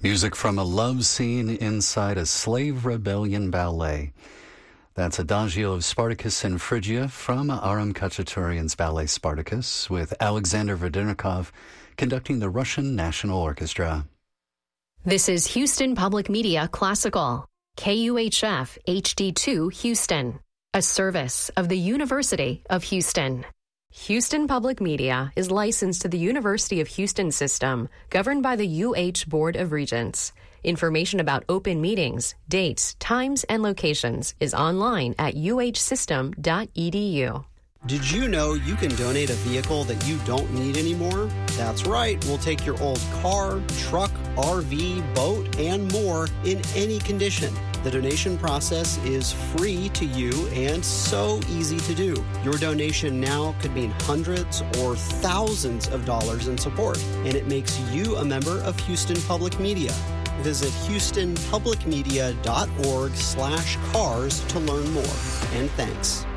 Music from a love scene inside a slave rebellion ballet. That's Adagio of Spartacus and Phrygia from Aram Khachaturian's ballet Spartacus, with Alexander Verdernikov conducting the Russian National Orchestra. This is Houston Public Media Classical, KUHF HD2 Houston, a service of the University of Houston. Houston Public Media is licensed to the University of Houston system, governed by the UH Board of Regents. Information about open meetings, dates, times, and locations is online at uhsystem.edu. Did you know you can donate a vehicle that you don't need anymore? That's right. We'll take your old car, truck, RV, boat, and more in any condition. The donation process is free to you and so easy to do. Your donation now could mean hundreds or thousands of dollars in support, and it makes you a member of Houston Public Media. Visit houstonpublicmedia.org/cars to learn more. And thanks.